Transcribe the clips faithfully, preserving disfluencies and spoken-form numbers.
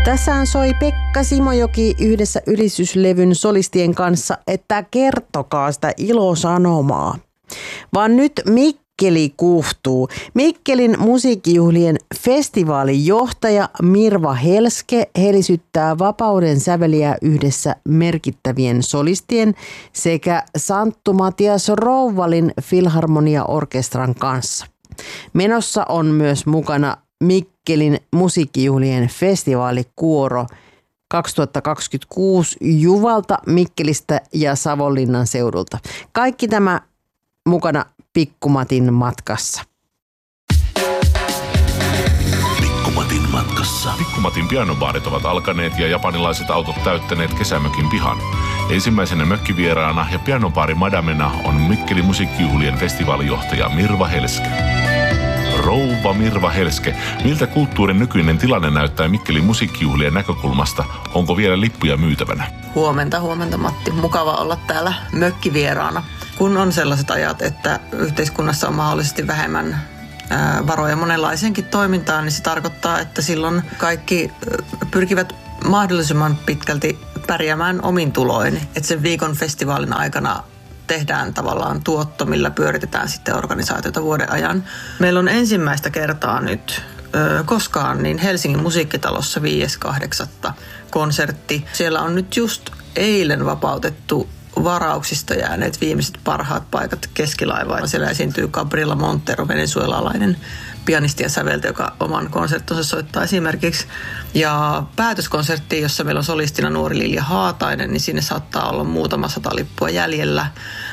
Tässähän soi Pekka Simojoki yhdessä ylistyslevyn solistien kanssa, että kertokaa sitä ilosanomaa. Vaan nyt Mikkeli kuhtuu. Mikkelin musiikkijuhlien festivaalin johtaja Mirva Helske helisyttää Vapauden säveliä yhdessä merkittävien solistien sekä Santtu Matias Rouvalin Filharmonia-orkestran kanssa. Menossa on myös mukana Mikkelin musiikkijuhlien festivaalikuoro kaksituhattakaksikymmentäkuusi Juvalta, Mikkelistä ja Savonlinnan seudulta. Kaikki tämä mukana Pikkumatin matkassa. Pikkumatin matkassa. Pikkumatin pianobaarit ovat alkaneet ja japanilaiset autot täyttäneet kesämökin pihan. Ensimmäisenä mökkivieraana ja pianobaari madamena on Mikkelin musiikkijuhlien festivaalijohtaja Mirva Helske. Rouva Mirva Helske, miltä kulttuurin nykyinen tilanne näyttää Mikkelin musiikkijuhlien näkökulmasta? Onko vielä lippuja myytävänä? Huomenta, huomenta Matti. Mukava olla täällä mökkivieraana. Kun on sellaiset ajat, että yhteiskunnassa on mahdollisesti vähemmän ää, varoja monenlaisenkin toimintaan, niin se tarkoittaa, että silloin kaikki pyrkivät mahdollisimman pitkälti pärjäämään omin tuloin. Että sen viikon festivaalin aikana tehdään tavallaan tuotto, millä pyöritetään sitten organisaatiota vuoden ajan. Meillä on ensimmäistä kertaa nyt ö, koskaan niin Helsingin musiikkitalossa viides kahdeksatta konsertti. Siellä on nyt just eilen vapautettu varauksista jääneet viimeiset parhaat paikat keskilaivaan. Siellä esiintyy Gabriela Montero, venezuelalainen pianisti ja säveltäjä, joka oman konserttonsa soittaa esimerkiksi. Ja päätöskonsertti, jossa meillä on solistina nuori Lilja Haatainen, niin sinne saattaa olla muutama sata lippua jäljellä.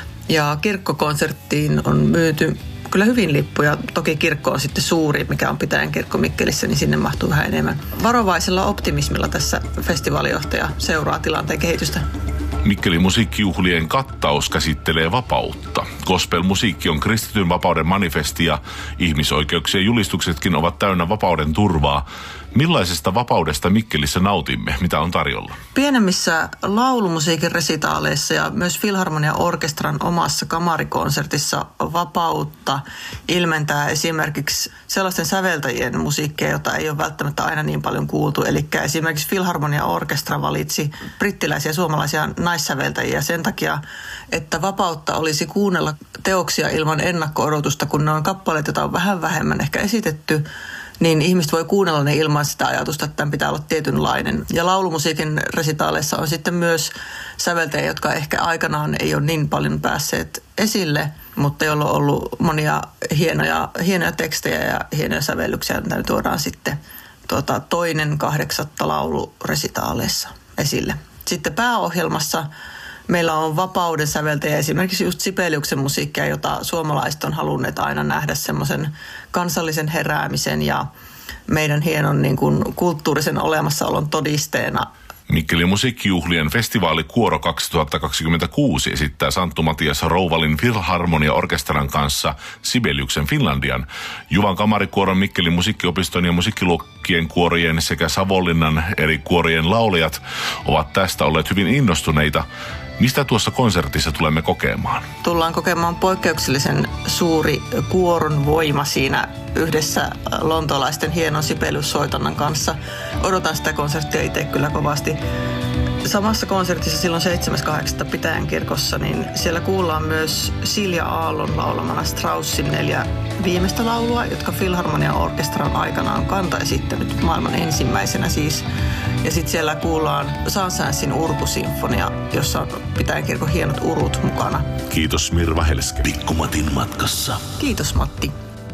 Ja kirkkokonserttiin on myyty kyllä hyvin lippuja. Toki kirkko on sitten suuri, mikä on Pitäjän kirkko Mikkelissä, niin sinne mahtuu vähän enemmän. Varovaisella optimismilla tässä festivaalijohtaja seuraa tilanteen kehitystä. Mikkelin musiikkijuhlien kattaus käsittelee vapautta. Gospel-musiikki on kristityn vapauden manifesti ja ihmisoikeuksien julistuksetkin ovat täynnä vapauden turvaa. Millaisesta vapaudesta Mikkelissä nautimme? Mitä on tarjolla? Pienemmissä laulumusiikin resitaaleissa ja myös Filharmonia-orkestran omassa kamarikonsertissa vapautta ilmentää esimerkiksi sellaisten säveltäjien musiikkia, jota ei ole välttämättä aina niin paljon kuultu. Eli esimerkiksi Filharmonia-orkestra valitsi brittiläisiä ja suomalaisia naissäveltäjiä sen takia, että vapautta olisi kuunnella teoksia ilman ennakko-odotusta, kun ne on kappaleet, joita on vähän vähemmän ehkä esitetty, niin ihmiset voi kuunnella ne ilman sitä ajatusta, että tämän pitää olla tietynlainen. Ja laulumusiikin resitaaleissa on sitten myös säveltäjiä, jotka ehkä aikanaan ei ole niin paljon päässeet esille, mutta joilla on ollut monia hienoja, hienoja tekstejä ja hienoja sävellyksiä, mitä tuodaan sitten tuota, toinen kahdeksatta lauluresitaaleissa esille. Sitten pääohjelmassa meillä on vapauden säveltäjä, esimerkiksi just Sibeliuksen musiikkia, jota suomalaiset on halunneet aina nähdä semmoisen kansallisen heräämisen ja meidän hienon niin kuin, kulttuurisen olemassaolon todisteena. Mikkelin musiikkijuhlien festivaalikuoro kaksituhattakaksikymmentäkuusi esittää Santtu Matias Rouvalin Filharmonia-orkestran kanssa Sibeliuksen Finlandian. Juvan kamarikuoron, Mikkelin musiikkiopiston ja musiikkiluokkien kuorojen sekä Savonlinnan eri kuorojen laulajat ovat tästä olleet hyvin innostuneita. Mistä tuossa konsertissa tulemme kokemaan? Tullaan kokemaan poikkeuksellisen suuri kuoron voima siinä yhdessä lontoolaisten hienon Sibelius-soitannan kanssa. Odotan sitä konserttia itse kyllä kovasti. Samassa konsertissa silloin seitsemäs kahdeksatta Pitäjän kirkossa, niin siellä kuullaan myös Silja Aallon laulamana Straussin neljä viimeistä laulua, jotka Filharmonia-orkestran aikana on kanta esittänyt maailman ensimmäisenä siis. Ja sitten siellä kuullaan Sansänssin urkusinfonia, jossa on Pitäjän kirkon hienot urut mukana. Kiitos Mirva Helske. Pikkumatin matkassa. Kiitos Matti.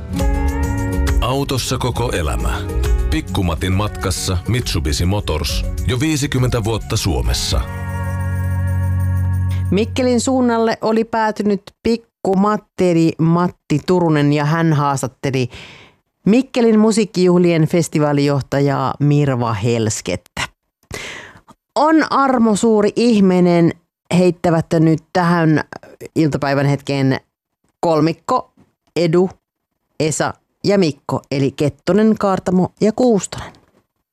Autossa koko elämä. Pikkumatin matkassa Mitsubishi Motors. Jo viisikymmentä vuotta Suomessa. Mikkelin suunnalle oli päätynyt pikkumatteri Matti Turunen ja hän haastatteli Mikkelin musiikkijuhlien festivaalijohtajaa Mirva Helskettä. On armo suuri ihminen heittävät nyt tähän iltapäivän hetkeen kolmikko, Edu, Esa ja Mikko, eli Kettonen, Kaartamo ja Kuustonen.